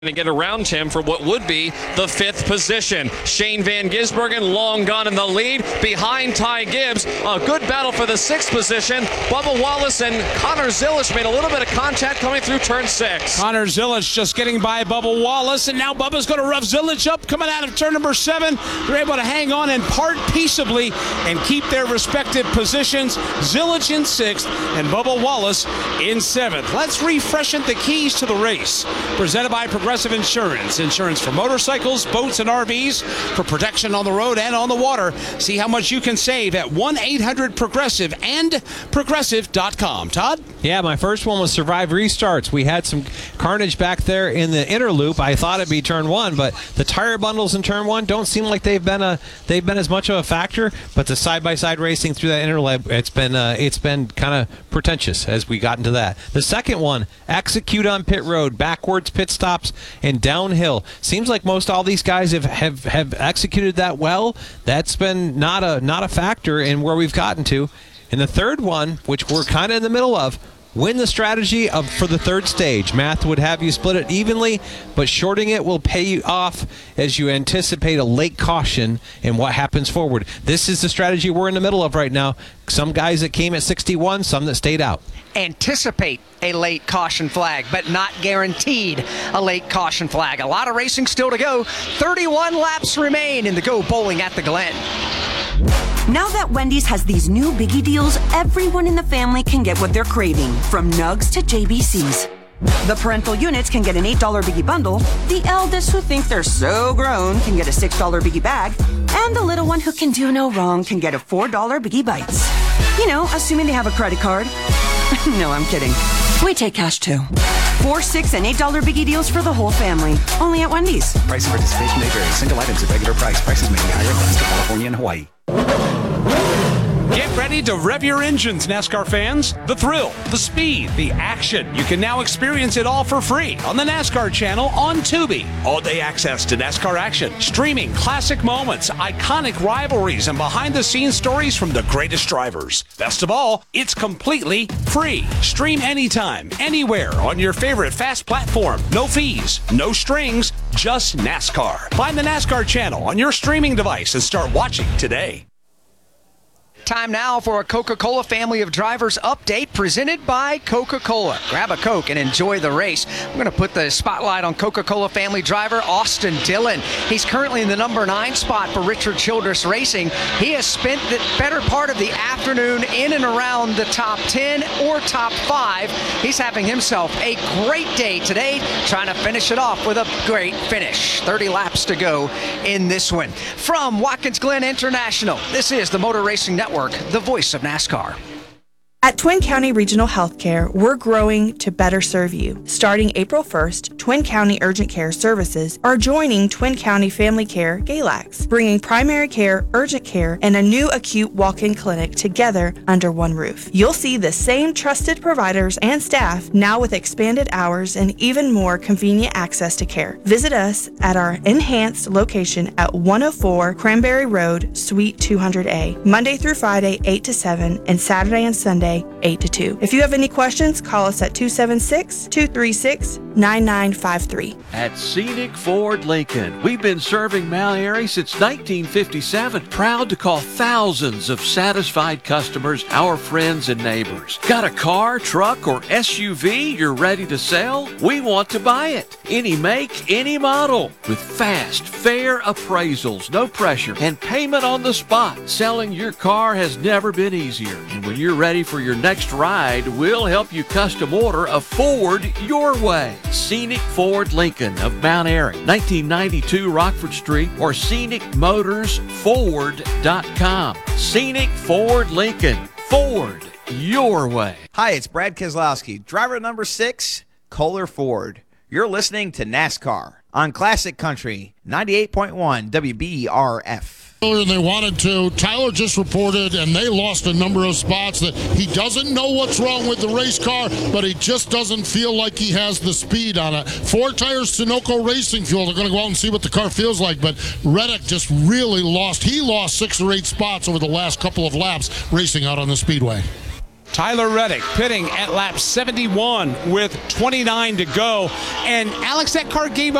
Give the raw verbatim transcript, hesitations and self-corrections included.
to get around him for what would be the fifth position. Shane Van Gisbergen long gone in the lead behind Ty Gibbs. A good battle for the sixth position. Bubba Wallace and Connor Zilisch made a little bit of contact coming through turn six. Connor Zilisch just getting by Bubba Wallace, and now Bubba's going to rough Zilisch up coming out of turn number seven. They're able to hang on and part peaceably and keep their respective positions. Zilisch in sixth and Bubba Wallace in seventh. Let's refreshen the keys to the race. Presented by Progressive Insurance. Insurance for motorcycles, boats, and R Vs for protection on the road and on the water. See how much you can save at one eight hundred progressive and progressive dot com. Todd? Yeah, my first one was Survive Restarts. We had some carnage back there in the inner loop. I thought it'd be turn one, but the tire bundles in turn one don't seem like they've been a they've been as much of a factor. But the side-by-side racing through that inner loop, it's been uh, it's been kind of pretentious as we got into that. The second one, Execute on Pit Road, backwards pit stops and downhill. Seems like most all these guys have, have, have executed that well. That's been not a not a factor in where we've gotten to. And the third one, which we're kind of in the middle of, win the strategy of for the third stage. Math would have you split it evenly, but shorting it will pay you off as you anticipate a late caution and what happens forward. This is the strategy we're in the middle of right now. Some guys that came at sixty-one, some that stayed out. Anticipate a late caution flag, but not guaranteed a late caution flag. A lot of racing still to go. thirty-one laps remain in the Go Bowling at the Glen. Now that Wendy's has these new biggie deals, everyone in the family can get what they're craving, from Nugs to J B Cs. The parental units can get an eight dollar biggie bundle, the eldest who think they're so grown can get a six dollar biggie bag, and the little one who can do no wrong can get a four dollar biggie bites. You know, assuming they have a credit card. No, I'm kidding. We take cash too. Four, six, and eight dollar biggie deals for the whole family. Only at Wendy's. Price and participation may vary. Single items at regular price. Prices may be higher in Alaska, California, and Hawaii. Get ready to rev your engines, NASCAR fans. The thrill, the speed, the action. You can now experience it all for free on the NASCAR channel on Tubi. All-day access to NASCAR action, streaming classic moments, iconic rivalries, and behind-the-scenes stories from the greatest drivers. Best of all, it's completely free. Stream anytime, anywhere on your favorite fast platform. No fees, no strings, just NASCAR. Find the NASCAR channel on your streaming device and start watching today. Time now for a Coca-Cola Family of Drivers update presented by Coca-Cola. Grab a Coke and enjoy the race. We're going to put the spotlight on Coca-Cola Family driver Austin Dillon. He's currently in the number nine spot for Richard Childress Racing. He has spent the better part of the afternoon in and around the top ten or top five. He's having himself a great day today, trying to finish it off with a great finish. thirty laps to go in this one. From Watkins Glen International, this is the Motor Racing Network, the voice of NASCAR. At Twin County Regional Healthcare, we're growing to better serve you. Starting April first, Twin County Urgent Care Services are joining Twin County Family Care Galax, bringing primary care, urgent care, and a new acute walk-in clinic together under one roof. You'll see the same trusted providers and staff, now with expanded hours and even more convenient access to care. Visit us at our enhanced location at one oh four Cranberry Road, Suite two hundred A, Monday through Friday, eight to seven, and Saturday and Sunday, eight to two. If you have any questions, call us at two seven six, two three six, nine nine five three. At Scenic Ford Lincoln, we've been serving Mount Airy since nineteen fifty-seven. Proud to call thousands of satisfied customers our friends and neighbors. Got a car, truck, or S U V you're ready to sell? We want to buy it. Any make, any model. With fast, fair appraisals, no pressure, and payment on the spot. Selling your car has never been easier. And when you're ready for your next ride, we'll help you custom order a Ford your way. Scenic Ford Lincoln of Mount Airy, nineteen ninety-two Rockford Street, or scenic motors ford dot com. Scenic Ford Lincoln. Ford your way. Hi, it's Brad Keselowski, driver number six, Kohler Ford. You're listening to NASCAR on Classic Country ninety-eight point one W B R F. Than they wanted to. Tyler just reported, and they lost a number of spots, that he doesn't know what's wrong with the race car, but he just doesn't feel like he has the speed on it. Four Tires Sunoco Racing Fuel. They're going to go out and see what the car feels like, but Reddick just really lost. He lost six or eight spots over the last couple of laps racing out on the speedway. Tyler Reddick pitting at lap seventy-one with twenty-nine to go. And Alex, that car gave